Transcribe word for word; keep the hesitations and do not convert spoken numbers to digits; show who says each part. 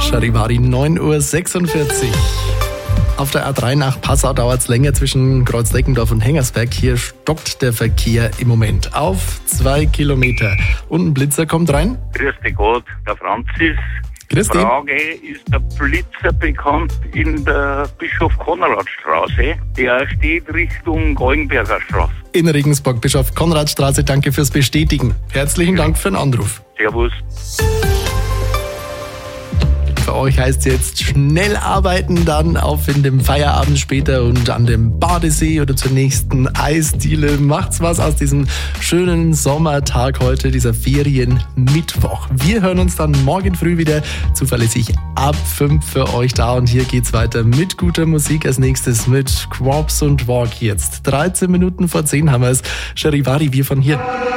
Speaker 1: Charivari, neun Uhr sechsundvierzig. Auf der A drei nach Passau dauert es länger zwischen Kreuzdeckendorf und Hengersberg. Hier stockt der Verkehr im Moment auf zwei Kilometer. Und ein Blitzer kommt rein.
Speaker 2: Grüß dich Gott, der Franzis.
Speaker 1: Grüß dich.
Speaker 2: Frage, ist der Blitzer bekannt in der Bischof-Konrad-Straße? Der steht Richtung Golgenberger Straße.
Speaker 1: In Regensburg, Bischof-Konrad-Straße, danke fürs Bestätigen. Herzlichen Dank für den Anruf.
Speaker 2: Servus.
Speaker 1: Für euch heißt es jetzt schnell arbeiten, dann auf in dem Feierabend später und an dem Badesee oder zur nächsten Eisdiele. Macht's was aus diesem schönen Sommertag heute, dieser Ferienmittwoch. Wir hören uns dann morgen früh wieder zuverlässig ab fünf für euch da und hier geht's weiter mit guter Musik. Als nächstes mit Quops und Walk jetzt. dreizehn Minuten vor zehn haben wir es. Charivari, wir von hier.